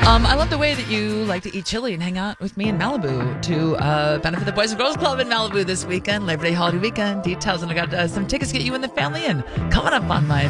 I love the way that you like to eat chili and hang out with me in Malibu to benefit the Boys and Girls Club in Malibu this weekend, Labor Day holiday weekend. Details, and I got some tickets to get you and the family in. Coming up on my